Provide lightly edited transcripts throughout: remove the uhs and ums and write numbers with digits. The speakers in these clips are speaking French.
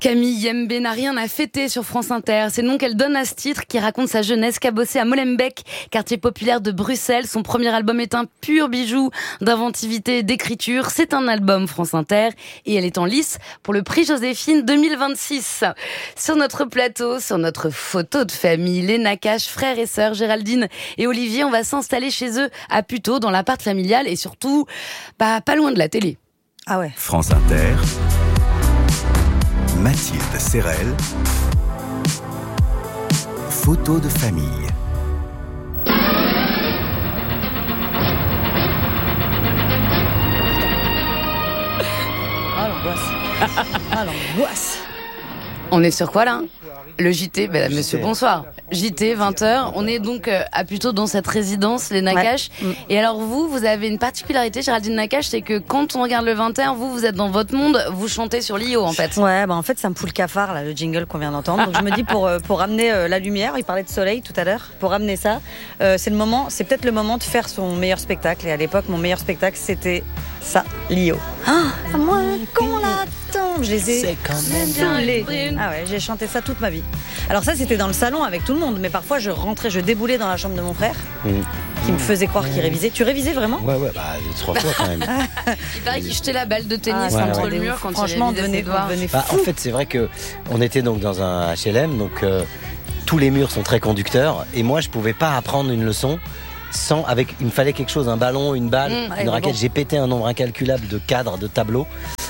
Camille Yembe n'a rien à fêter sur France Inter. C'est le nom qu'elle donne à ce titre qui raconte sa jeunesse, cabossée à Molenbeek, quartier populaire de Bruxelles. Son premier album est un pur bijou d'inventivité et d'écriture. C'est un album France Inter et elle est en lice pour le prix Joséphine 2026. Sur notre plateau, sur notre photo de famille, les Nakache, frères et sœurs, Géraldine et Olivier, on va s'installer chez eux à Puteaux, dans l'appart familial et surtout, pas loin de la télé. Ah ouais. France Inter. Mathilde Serrel, photo de famille. Ah l'angoisse. Ah l'angoisse. On est sur quoi là ? Le JT, monsieur, bonsoir. JT, 20h. On est donc à Puteaux dans cette résidence, les Nakache. Ouais. Et alors vous avez une particularité, Géraldine Nakache, c'est que quand on regarde le 20h, vous êtes dans votre monde, vous chantez sur l'IO en fait. Ouais, en fait ça me fout le cafard là, le jingle qu'on vient d'entendre. Donc je me dis pour ramener la lumière, il parlait de soleil tout à l'heure, pour ramener ça, c'est peut-être le moment de faire son meilleur spectacle. Et à l'époque, mon meilleur spectacle c'était ça, l'IO. Ah, moi, qu'on l'attend. Je les ai saoulés. Ah ouais, j'ai chanté ça toute ma vie. Alors ça, c'était dans le salon avec tout le monde, mais parfois je déboulais dans la chambre de mon frère, qui me faisait croire qu'il révisait. Tu révisais vraiment ? Ouais, 3 fois quand même. Il paraît qu'il jetait la balle de tennis contre le mur quand franchement, il révisait ses devoirs. En fait, c'est vrai que on était donc dans un HLM, donc tous les murs sont très conducteurs, et moi, je pouvais pas apprendre une leçon il me fallait quelque chose, un ballon, une balle, une raquette. J'ai pété un nombre incalculable de cadres, de tableaux.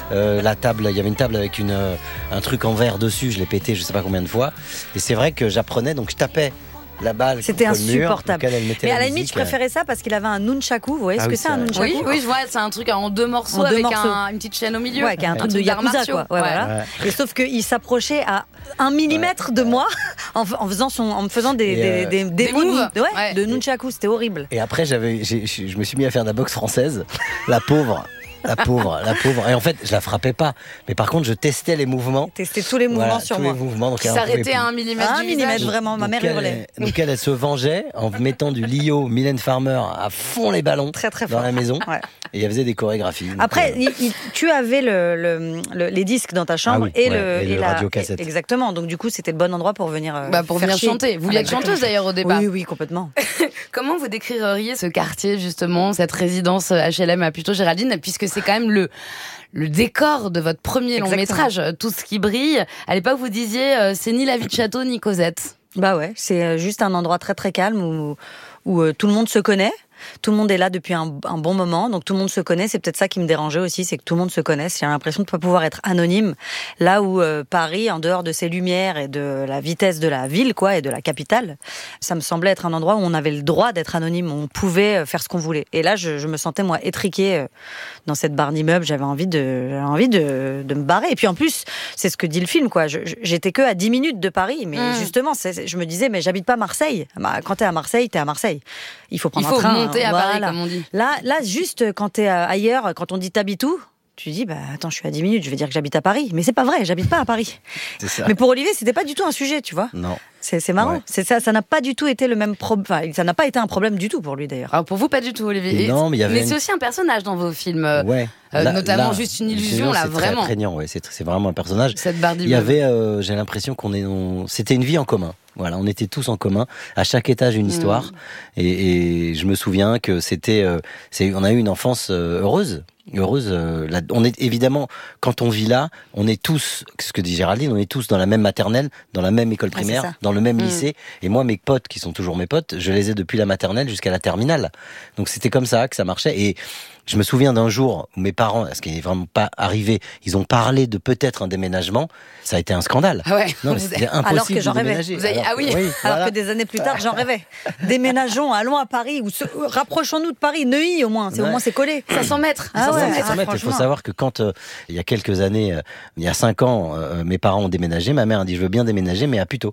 La table, il y avait une table avec un truc en verre dessus, je l'ai pété je sais pas combien de fois. Et c'est vrai que j'apprenais, donc je tapais la balle. C'était insupportable. Mur, mais à la limite, je préférais ça parce qu'il avait un nunchaku. Vous voyez ce que c'est un nunchaku ? Oui, je vois, c'est un truc en 2 morceaux avec une petite chaîne au milieu. Ouais, qui est un truc de Yakuza, quoi. Ouais, voilà. Et sauf qu'il s'approchait à 1 millimètre de moi en me faisant des moves de nunchaku. C'était horrible. Et après, je me suis mis à faire de la boxe française. La pauvre. Et en fait, je la frappais pas. Mais par contre, je testais les mouvements. Testais tous les mouvements sur moi. Qui s'arrêtait à 1 millimètre du visage. Vraiment. Ma mère hurlait. Donc elle se vengeait en mettant du Lio, Mylène Farmer à fond les ballons très dans la maison. Ouais. Et elle faisait des chorégraphies. Après, tu avais les disques dans ta chambre et la radio-cassette. Exactement. Donc du coup, c'était le bon endroit pour venir venir chanter. Vous vouliez être chanteuse d'ailleurs au départ. Oui, complètement. Comment vous décririez ce quartier justement, cette résidence HLM à Puteaux, Géraldine, puisque c'est quand même le décor de votre premier long métrage, tout ce qui brille. À l'époque, vous disiez, c'est ni la vie de château ni Cosette. Bah ouais, c'est juste un endroit très très calme où tout le monde se connaît. Tout le monde est là depuis un bon moment, donc tout le monde se connaît. C'est peut-être ça qui me dérangeait aussi, c'est que tout le monde se connaisse. J'ai l'impression de ne pas pouvoir être anonyme. Là où Paris, en dehors de ses lumières et de la vitesse de la ville, et de la capitale, ça me semblait être un endroit où on avait le droit d'être anonyme, où on pouvait faire ce qu'on voulait. Et là, je me sentais moi étriquée dans cette barre d'immeuble. J'avais envie de me barrer. Et puis en plus, c'est ce que dit le film, J'étais que à 10 minutes de Paris, mais justement, je me disais, mais j'habite pas Marseille. Quand t'es à Marseille, t'es à Marseille. Il faut prendre un train. Monter à Paris, comme on dit. Là, juste quand t'es ailleurs, quand on dit t'habites où, tu dis, attends, je suis à 10 minutes, je vais dire que j'habite à Paris. Mais c'est pas vrai, j'habite pas à Paris. C'est ça. Mais pour Olivier, c'était pas du tout un sujet, tu vois. Non. C'est marrant. Ouais. C'est ça n'a pas du tout été le même problème. Ça n'a pas été un problème du tout pour lui, d'ailleurs. Alors pour vous, pas du tout, Olivier. Non, mais c'est aussi un personnage dans vos films. Ouais. Notamment juste une illusion, là, c'est vraiment. C'est très prégnant, c'est vraiment un personnage. Cette barre il y avait, j'ai l'impression c'était une vie en commun. Voilà, on était tous en commun. À chaque étage, une histoire. Et je me souviens que on a eu une enfance heureuse. On est évidemment, quand on vit là, on est tous, ce que dit Géraldine, on est tous dans la même maternelle, dans la même école primaire, dans le même lycée. Et moi, mes potes, qui sont toujours mes potes, je les ai depuis la maternelle jusqu'à la terminale. Donc c'était comme ça que ça marchait. Et je me souviens d'un jour où mes parents, ce qui n'est vraiment pas arrivé, ils ont parlé de peut-être un déménagement. Ça a été un scandale. Ah ouais. Non, mais c'était impossible alors que j'en de déménager. rêvais. Alors que des années plus tard, j'en rêvais. Déménageons, allons à Paris, rapprochons-nous de Paris, Neuilly au moins. Au moins c'est collé. 500 mètres. 500 mètres. Il faut savoir que quand, il y a quelques années, il y a 5 ans, mes parents ont déménagé, ma mère a dit je veux bien déménager, mais à Puteaux.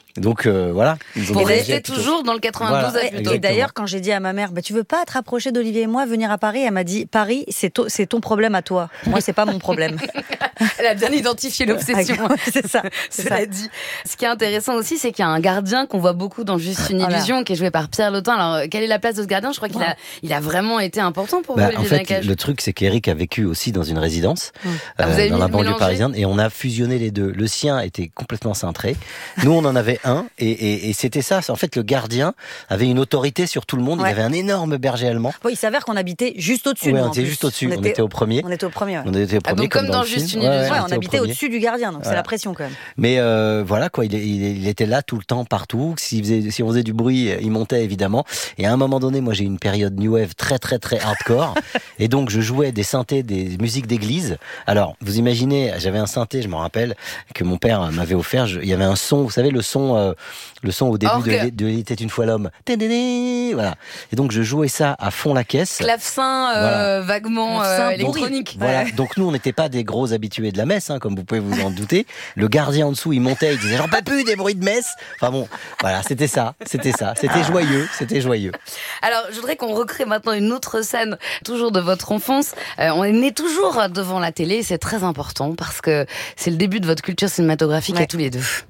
Donc voilà. Ils ont Pour déménagé rester plutôt. toujours dans le 92 Voilà. à Et plutôt. d'ailleurs, quand j'ai dit à ma mère, tu veux pas te rapprocher d'Olivier et moi, venir à Paris, elle m'a dit, Paris, c'est ton problème à toi. Moi, c'est pas mon problème. Elle a bien identifié l'obsession. C'est ça. Cela dit. Ce qui est intéressant aussi, c'est qu'il y a un gardien qu'on voit beaucoup dans Juste une illusion, qui est joué par Pierre Lotin. Alors, quelle est la place de ce gardien ? Je crois qu'il a vraiment été important pour vous, En Olivier fait, Nakache. le truc, c'est qu'Éric a vécu aussi dans une résidence Vous avez dans la banlieue mélangé parisienne, et on a fusionné les deux. Le sien était complètement cintré. Nous, on en avait un, et c'était ça. En fait, le gardien avait une autorité sur tout le monde. Ouais. Il avait un énorme berger allemand. Bon, il s'avère qu'on habitait juste au-dessus. Oui, nous, on en était plus. juste au-dessus. On était au premier. On était au premier. Ouais. On était au premier, donc comme dans le Juste film. une illusion. Ouais, on était au habitait premier. au-dessus du gardien, donc c'est Voilà. la pression quand même. Mais voilà quoi, il était là tout le temps, partout. Si on faisait du bruit, il montait évidemment. Et à un moment donné, moi j'ai eu une période new wave très très très hardcore. Et donc je jouais des synthés, des musiques d'église. Alors vous imaginez, j'avais un synthé, je me rappelle, que mon père m'avait offert. Il y avait un son, vous savez le son au début de Il était une fois l'homme. Voilà. Et donc je jouais ça à fond la caisse. Clavecin Voilà. vaguement Clavecin électronique. Voilà. Donc nous, on n'était pas des gros habitués de la messe, comme vous pouvez vous en douter. Le gardien en dessous, il montait, il disait j'en peux plus des bruits de messe. Enfin bon, voilà, c'était ça. C'était joyeux. Alors, je voudrais qu'on recrée maintenant une autre scène, toujours de votre enfance. On est né toujours devant la télé, c'est très important parce que c'est le début de votre culture cinématographique à tous les deux.